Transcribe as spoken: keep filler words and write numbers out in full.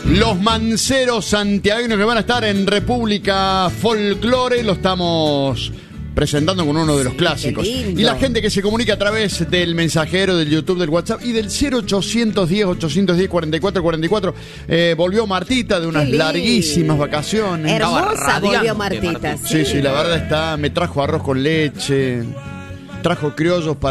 Los manceros santiagueños que van a estar en República Folklore, lo estamos presentando con uno de los clásicos. Y la gente que se comunica a través del mensajero, del YouTube, del WhatsApp y del cero ochocientos diez, ochocientos diez, cuarenta y cuatro cuarenta y cuatro. Eh, volvió Martita de unas larguísimas vacaciones. Hermosa volvió Martita. Sí, sí, sí, la verdad está, me trajo arroz con leche, trajo criollos para